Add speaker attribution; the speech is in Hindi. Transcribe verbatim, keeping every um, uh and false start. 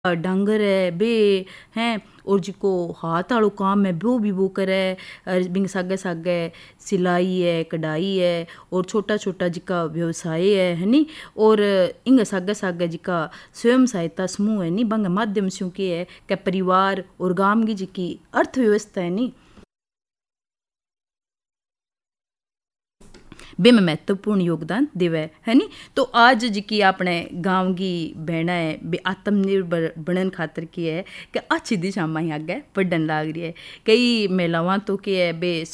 Speaker 1: डांगर है बे हैं और जिको हाथ आलो काम है वो भी वो करे बिंग सागे सागे सिलाई है कढ़ाई है और छोटा छोटा जिका व्यवसाय है है नी और इंग सागे सागे जिका स्वयं सहायता समूह है नी बंग माध्यम से के है कि परिवार और गांव की जिकी अर्थव्यवस्था है नी बे में महत्वपूर्ण योगदान देवे है नी। तो आज जिकी अपने गांव की बहना है बे आत्मनिर्भर बनन खातर की है कि अच्छी दिशा में आगे बढ़न लाग रही है। कई महिलावां तो के है बे